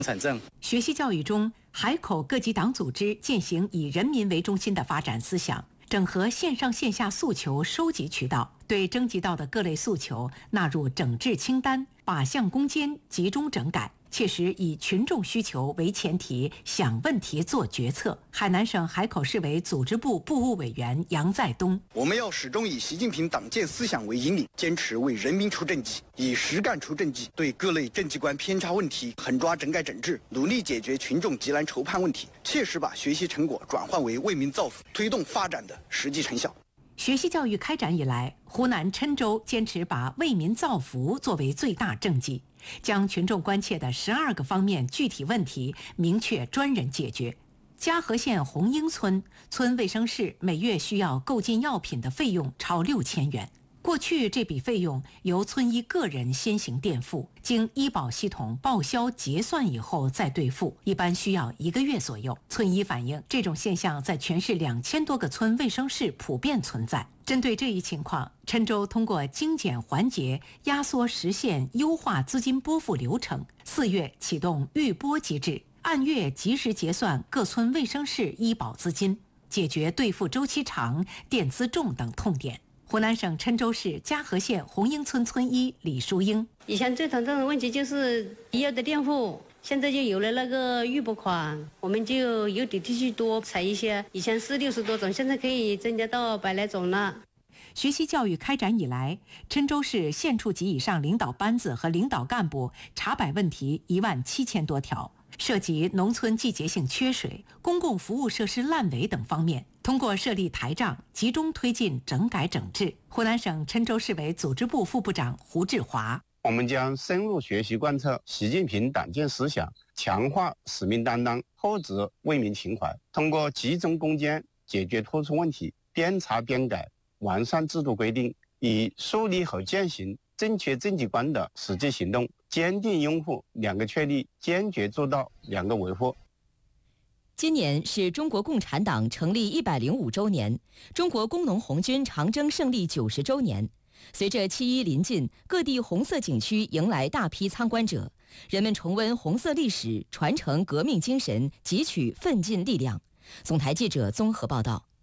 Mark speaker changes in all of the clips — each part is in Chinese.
Speaker 1: 产证。
Speaker 2: 学习教育中，海口各级党组织践行以人民为中心的发展思想，整合线上线下诉求收集渠道，对征集到的各类诉求纳入整治清单，靶向攻坚，集中整改，切实以群众需求为前提，想问题做决策。海南省海口市委组织部部务委员杨在东：
Speaker 3: 我们要始终以习近平党建思想为引领，坚持为人民出政绩，以实干出政绩，对各类政绩观偏差问题狠抓整改整治，努力解决群众急难愁盼问题，切实把学习成果转换为为民造福、推动发展的实际成效。
Speaker 2: 学习教育开展以来，湖南郴州坚持把为民造福作为最大政绩，将群众关切的12个方面具体问题明确专人解决。嘉禾县红英村村卫生室每月需要购进药品的费用超6000元。过去这笔费用由村医个人先行垫付，经医保系统报销结算以后再兑付，一般需要1个月左右。村医反映，这种现象在全市2000多个村卫生室普遍存在。针对这一情况，郴州通过精简环节、压缩时限、优化资金拨付流程，4月启动预拨机制，按月及时结算各村卫生室医保资金，解决兑付周期长、垫资重等痛点。湖南省郴州市嘉禾县红英村村医李淑英：
Speaker 4: 以前最头痛的问题就是医药的垫付，现在就有了那个预拨款，我们就有底气去多采一些，以前是60多种，现在可以增加到100来种了。
Speaker 2: 学习教育开展以来，郴州市县处级以上领导班子和领导干部查摆问题17000多条，涉及农村季节性缺水、公共服务设施烂尾等方面。通过设立台账，集中推进整改整治。湖南省郴州市委组织部副部长胡志华：
Speaker 5: 我们将深入学习贯彻习近平党建思想，强化使命担当，厚植为民情怀，通过集中攻坚解决突出问题，边查边改，完善制度规定，以树立和践行正确政绩观的实际行动，坚定拥护2个确立，坚决做到2个维护。
Speaker 6: 今年是中国共产党成立105周年，中国工农红军长征胜利90周年。随着7·1临近，各地红色景区迎来大批参观者，人们重温红色历史，传承革命精神，汲取奋进力量。总台记者综合报道。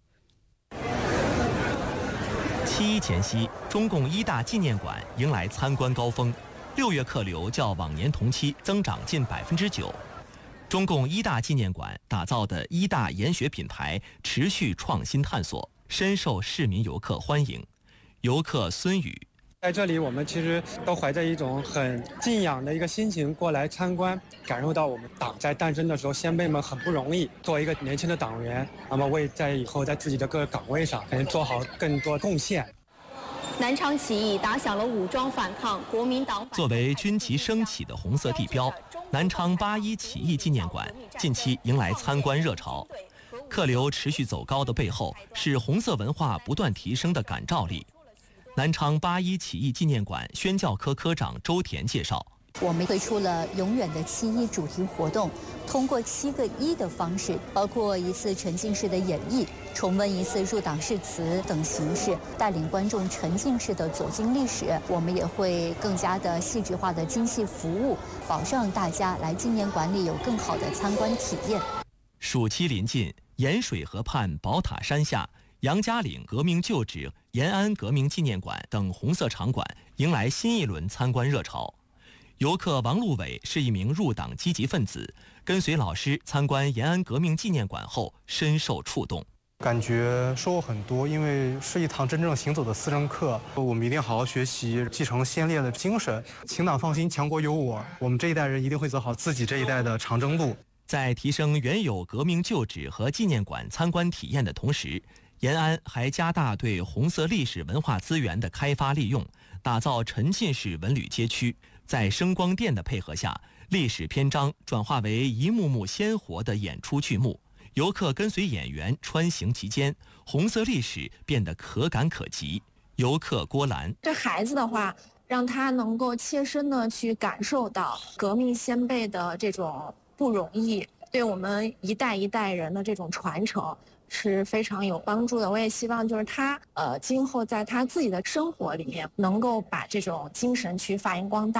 Speaker 7: 7·1前夕，中共一大纪念馆迎来参观高峰，6月客流较往年同期增长近9%。中共一大纪念馆打造的一大研学品牌持续创新探索，深受市民游客欢迎。游客孙宇：
Speaker 8: 在这里，我们其实都怀着一种很敬仰的一个心情过来参观，感受到我们党在诞生的时候，先辈们很不容易。作为一个年轻的党员，那么为在以后在自己的各个岗位上，能做好更多贡献。
Speaker 9: 南昌起义打响了武装反抗国民党。
Speaker 7: 作为军旗升起的红色地标，南昌8·1起义纪念馆近期迎来参观热潮。客流持续走高的背后，是红色文化不断提升的感召力。南昌8·1起义纪念馆宣教科科长周田介绍，
Speaker 10: 我们推出了永远的7·1主题活动，通过7个1的方式，包括一次沉浸式的演绎、重温一次入党誓词等形式，带领观众沉浸式的走进历史。我们也会更加的细致化的精细服务，保证大家来纪念馆里有更好的参观体验。
Speaker 7: 暑期临近，盐水河畔宝塔山下、杨家岭革命旧址、延安革命纪念馆等红色场馆迎来新一轮参观热潮。游客王路伟是一名入党积极分子，跟随老师参观延安革命纪念馆后深受触动，
Speaker 11: 感觉收获很多，因为是一堂真正行走的思政课。我们一定好好学习，继承先烈的精神。请党放心，强国有我，我们这一代人一定会走好自己这一代的长征路。
Speaker 7: 在提升原有革命旧址和纪念馆参观体验的同时，延安还加大对红色历史文化资源的开发利用，打造沉浸式文旅街区。在声光电的配合下，历史篇章转化为一幕幕鲜活的演出剧目，游客跟随演员穿行其间，红色历史变得可感可及。游客郭兰：
Speaker 12: 这孩子的话，让他能够切身的去感受到革命先辈的这种不容易，对我们一代一代人的这种传承是非常有帮助的。我也希望就是他今后在他自己的生活里面能够把这种精神去发扬光大。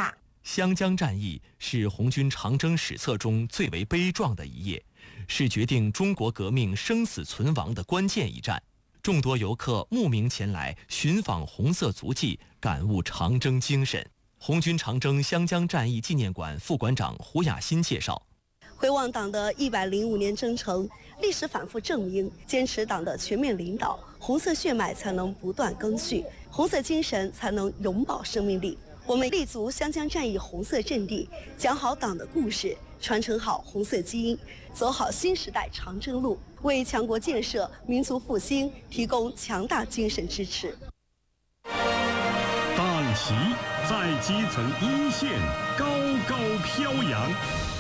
Speaker 7: 湘江战役是红军长征史册中最为悲壮的一页，是决定中国革命生死存亡的关键一战。众多游客慕名前来寻访红色足迹，感悟长征精神。红军长征湘江战役纪念馆副馆长胡雅欣介绍，
Speaker 1: 回望党的105年征程，历史反复证明，坚持党的全面领导，红色血脉才能不断更续，红色精神才能永葆生命力。我们立足湘江战役红色阵地，讲好党的故事，传承好红色基因，走好新时代长征路，为强国建设、民族复兴提供强大精神支持。
Speaker 13: 党旗在基层一线高高飘扬。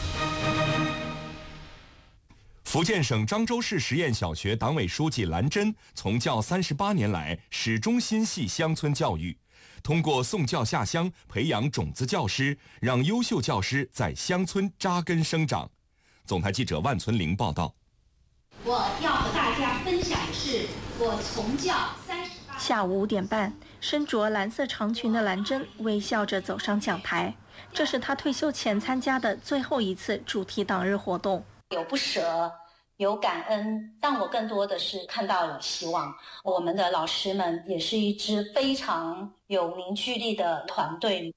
Speaker 14: 福建省漳州市实验小学党委书记兰珍从教38年来，始终心系乡村教育，通过送教下乡，培养种子教师，让优秀教师在乡村扎根生长。总台记者万存玲报道。
Speaker 15: 我要和大家分享的是我从教38。
Speaker 16: 下午5点半，身着蓝色长裙的兰珍微笑着走上讲台，这是她退休前参加的最后一次主题党日活动。
Speaker 15: 有不舍，有感恩，但我更多的是看到了希望。我们的老师们也是一支非常有凝聚力的团队。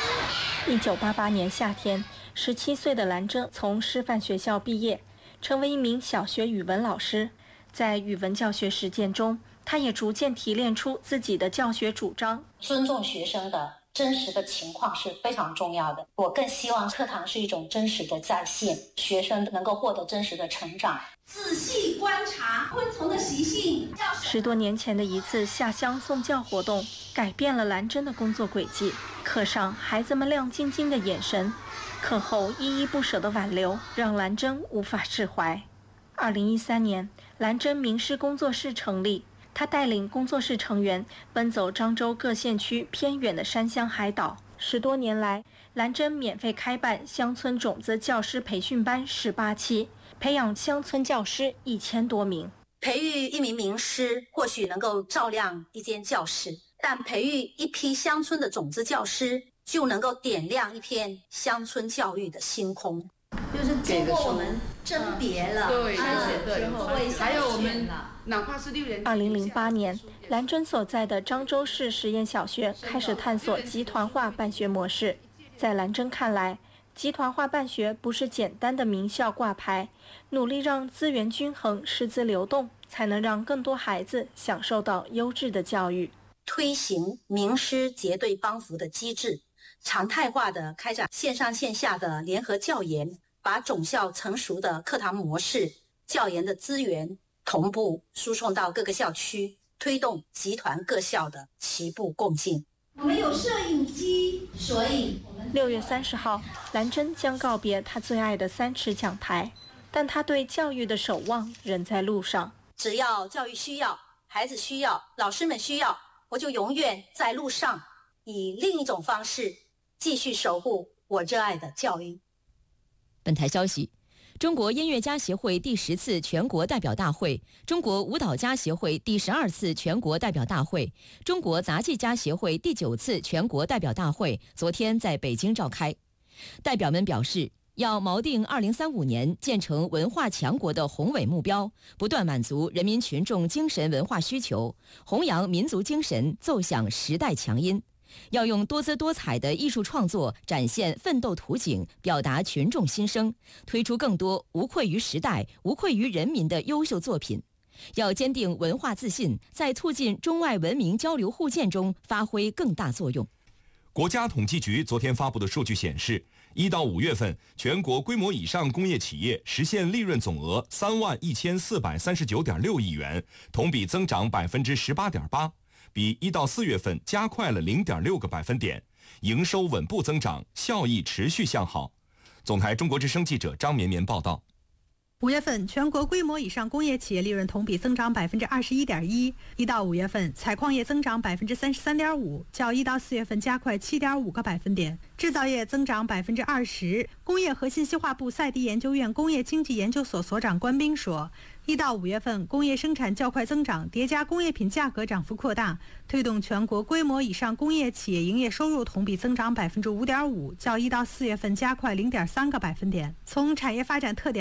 Speaker 16: 1988年夏天，17岁的兰珍从师范学校毕业，成为一名小学语文老师。在语文教学实践中，他也逐渐提炼出自己的教学主张。
Speaker 15: 尊重学生的真实的情况是非常重要的。我更希望课堂是一种真实的再现，学生能够获得真实的成长。仔细观察昆虫的习性。
Speaker 16: 10多年前的一次下乡送教活动，改变了兰珍的工作轨迹。课上孩子们亮晶晶的眼神，课后依依不舍的挽留，让兰珍无法释怀。2013年，兰珍名师工作室成立。他带领工作室成员奔走漳州各县区偏远的山乡海岛。10多年来，兰珍免费开办乡村种子教师培训班18期，培养乡村教师1000多名。
Speaker 15: 培育一名名师或许能够照亮一间教室，但培育一批乡村的种子教师就能够点亮一片乡村教育的星空。
Speaker 17: 就是经过我们甄别了，
Speaker 18: 对，还有我们哪怕是6年。
Speaker 16: 2008年，兰珍所在的漳州市实验小学开始探索集团化办学模式。在兰珍看来，集团化办学不是简单的名校挂牌，努力让资源均衡、师资流动，才能让更多孩子享受到优质的教育。
Speaker 15: 推行名师结对帮扶的机制，常态化的开展线上线下的联合教研，把种校成熟的课堂模式、教研的资源同步输送到各个校区，推动集团各校的齐步共进。
Speaker 17: 我们有摄影机，所以
Speaker 16: 6月30号，兰珍将告别她最爱的3尺讲台，但她对教育的守望仍在路上。
Speaker 15: 只要教育需要，孩子需要，老师们需要，我就永远在路上，以另一种方式继续守护我热爱的教育。
Speaker 6: 本台消息，中国音乐家协会第10次全国代表大会、中国舞蹈家协会第12次全国代表大会、中国杂技家协会第9次全国代表大会昨天在北京召开。代表们表示，要锚定2035年建成文化强国的宏伟目标，不断满足人民群众精神文化需求，弘扬民族精神，奏响时代强音。要用多姿多彩的艺术创作展现奋斗图景，表达群众心声，推出更多无愧于时代、无愧于人民的优秀作品。要坚定文化自信，在促进中外文明交流互鉴中发挥更大作用。
Speaker 14: 国家统计局昨天发布的数据显示，1到5月份，全国规模以上工业企业实现利润总额31439.6亿元，同比增长18.8%。比1到4月份加快了0.6个百分点，营收稳步增长，效益持续向好。总台中国之声记者张绵绵报道。
Speaker 19: 5月份全国规模以上工业企业利润同比增长21.1%，1到5月份采矿业增长33.5%，较1到4月份加快7.5个百分点；制造业增长20%。工业和信息化部赛迪研究院工业经济研究所所长关斌说，1到5月份工业生产较快增长，叠加工业品价格涨幅扩大，推动全国规模以上工业企业营业收入同比增长5.5%，较1到4月份加快0.3个百分点。从产业发展特点